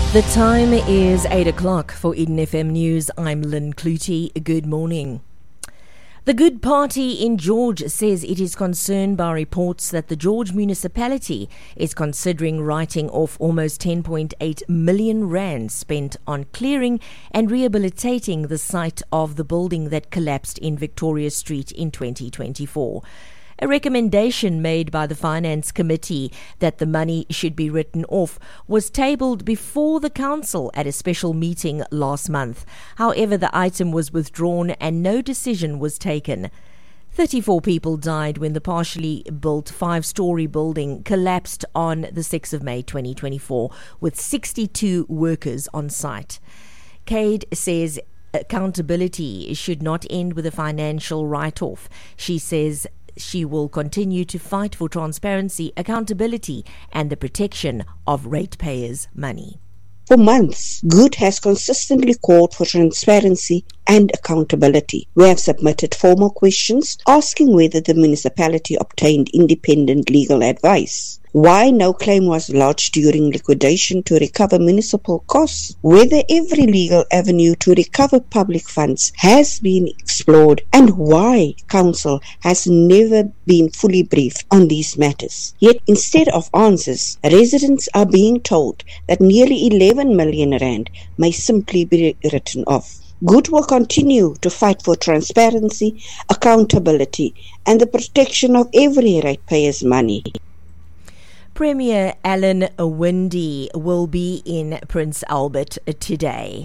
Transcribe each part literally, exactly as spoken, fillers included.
The time is eight o'clock for Eden F M News. I'm Lynn Clutie. Good morning. The Good Party in George says it is concerned by reports that the George municipality is considering writing off almost ten point eight million rand spent on clearing and rehabilitating the site of the building that collapsed in Victoria Street in twenty twenty-four. A recommendation made by the Finance Committee that the money should be written off was tabled before the Council at a special meeting last month. However, the item was withdrawn and no decision was taken. thirty-four people died when the partially built five-storey building collapsed on the sixth of May twenty twenty-four, with sixty-two workers on site. Cade says accountability should not end with a financial write-off. She says she will continue to fight for transparency, accountability, and the protection of ratepayers' money. For months, Good has consistently called for transparency and accountability. We have submitted formal questions asking whether the municipality obtained independent legal advice, why no claim was lodged during liquidation to recover municipal costs, whether every legal avenue to recover public funds has been explored, and why Council has never been fully briefed on these matters. Yet, instead of answers, residents are being told that nearly eleven million rand may simply be written off. Good will continue to fight for transparency, accountability, and the protection of every ratepayer's money. Premier Alan Winde will be in Prince Albert today.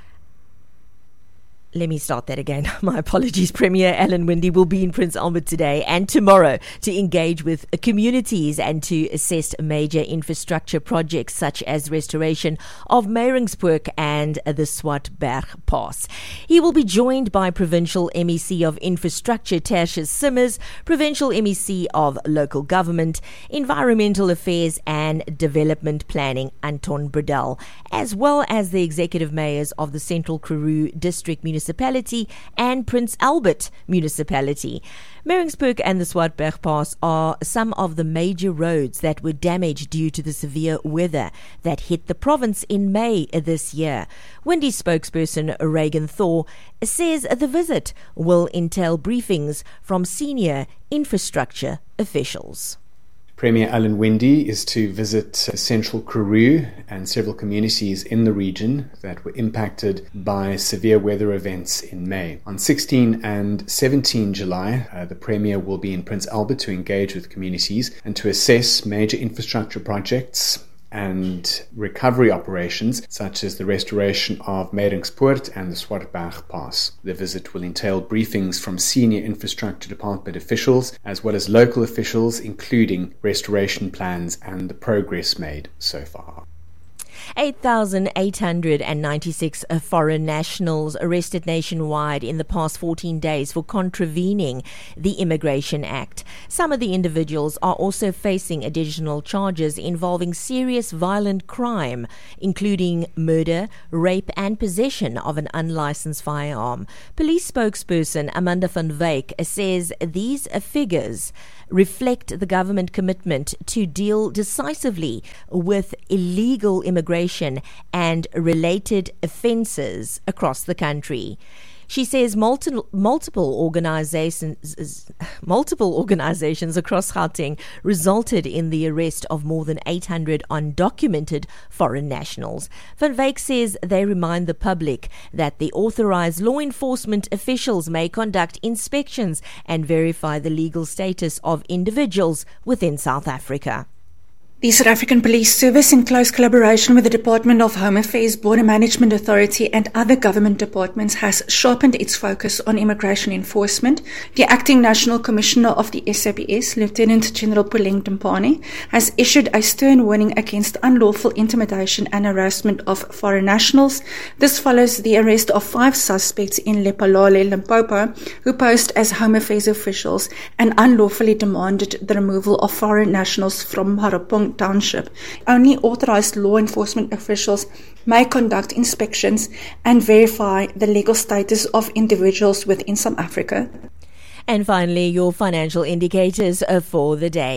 Let me start that again. My apologies. Premier Alan Winde will be in Prince Albert today and tomorrow to engage with communities and to assess major infrastructure projects such as restoration of Maringsburg and the Swartberg Pass. He will be joined by Provincial M E C of Infrastructure Tertius Simmers, Provincial M E C of Local Government, Environmental Affairs and Development Planning Anton Bredell, as well as the Executive Mayors of the Central Karoo District Municipality Municipality and Prince Albert Municipality. Maringsburg and the Swartberg Pass are some of the major roads that were damaged due to the severe weather that hit the province in May this year. Winde spokesperson Reagan Thor says the visit will entail briefings from senior infrastructure officials. Premier Alan Winde is to visit Central Karoo and several communities in the region that were impacted by severe weather events in May. On sixteen and seventeen July, uh, the Premier will be in Prince Albert to engage with communities and to assess major infrastructure projects and recovery operations such as the restoration of Maringspoort and the Swartberg Pass. The visit will entail briefings from senior infrastructure department officials as well as local officials, including restoration plans and the progress made so far. eight thousand eight hundred ninety-six foreign nationals arrested nationwide in the past fourteen days for contravening the Immigration Act. Some of the individuals are also facing additional charges involving serious violent crime, including murder, rape and possession of an unlicensed firearm. Police spokesperson Amanda van Wyk says these figures reflect the government commitment to deal decisively with illegal immigration and related offences across the country. She says multi- multiple organizations multiple organizations across Gauteng resulted in the arrest of more than eight hundred undocumented foreign nationals. Van Wyk says they remind the public that the authorized law enforcement officials may conduct inspections and verify the legal status of individuals within South Africa. The South African Police Service, in close collaboration with the Department of Home Affairs, Border Management Authority and other government departments, has sharpened its focus on immigration enforcement. The Acting National Commissioner of the S A P S, Lieutenant General Puleng Tempane, has issued a stern warning against unlawful intimidation and harassment of foreign nationals. This follows the arrest of five suspects in Lephalale, Limpopo, who posed as Home Affairs officials and unlawfully demanded the removal of foreign nationals from Harapong Township. Only authorized law enforcement officials may conduct inspections and verify the legal status of individuals within South Africa. And finally, your financial indicators for the day.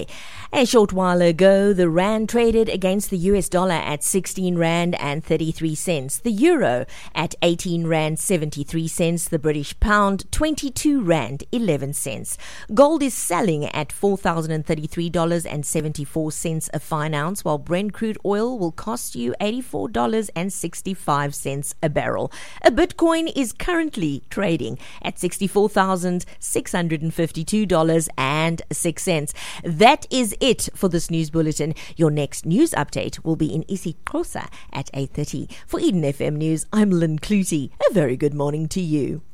A short while ago, the rand traded against the U S dollar at sixteen rand and thirty-three cents, the euro at eighteen rand seventy-three cents, the British pound twenty-two rand eleven cents. Gold is selling at four thousand thirty-three dollars and seventy-four cents a fine ounce, while Brent crude oil will cost you eighty-four dollars and sixty-five cents a barrel. A Bitcoin is currently trading at sixty-four thousand six hundred fifty-two dollars and six cents. That is it for this news bulletin. Your next news update will be in isiXhosa at eight thirty. For Eden F M News, I'm Lynn Clutie. A very good morning to you.